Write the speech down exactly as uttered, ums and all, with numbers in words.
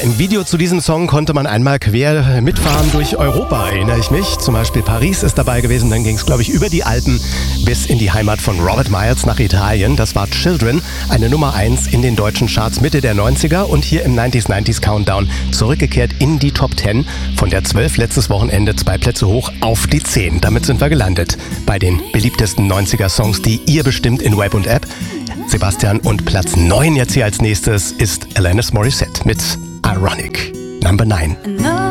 im Video zu diesem Song konnte man einmal quer mitfahren durch Europa, erinnere ich mich. Zum Beispiel Paris ist dabei gewesen, dann ging es, glaube ich, über die Alpen bis in die Heimat von Robert Miles nach Italien. Das war Children, eine Nummer eins in den deutschen Charts Mitte der neunziger und hier im neunzig neunzig Countdown zurückgekehrt in die Top zehn. Von der zwölf letztes Wochenende zwei Plätze hoch auf die zehn. Damit sind wir gelandet bei den beliebtesten neunziger Songs, die ihr bestimmt in Web und App. Sebastian, und Platz neun jetzt hier als nächstes ist Alanis Morissette mit Ironic, Number neun.